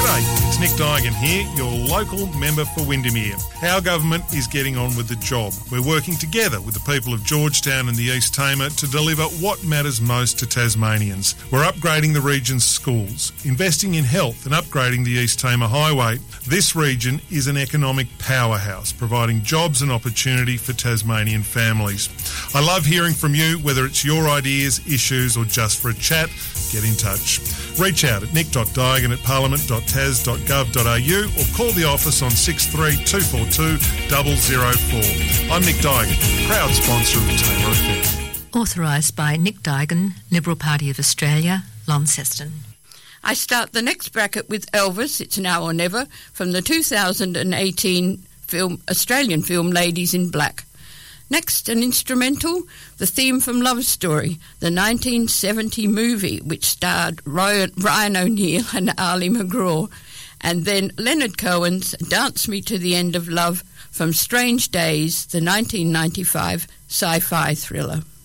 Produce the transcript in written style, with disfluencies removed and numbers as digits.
G'day, it's Nick Dygan here, your local member for Windermere. Our government is getting on with the job. We're working together with the people of Georgetown and the East Tamar to deliver what matters most to Tasmanians. We're upgrading the region's schools, investing in health and upgrading the East Tamar Highway. This region is an economic powerhouse, providing jobs and opportunity for Tasmanian families. I love hearing from you, whether it's your ideas, issues or just for a chat. Get in touch. Reach out at nick.dygan@parliament.tas.gov.au or call the office on 63 242 004. I'm Nick Dygan, proud sponsor of the Tamar Affair. Authorised by Nick Dygan, Liberal Party of Australia, Launceston. I start the next bracket with Elvis, It's Now or Never, from the 2018 Australian film Ladies in Black. Next, an instrumental, the theme from Love Story, the 1970 movie which starred Ryan O'Neill and Ali McGraw. And then Leonard Cohen's Dance Me to the End of Love from Strange Days, the 1995 sci-fi thriller.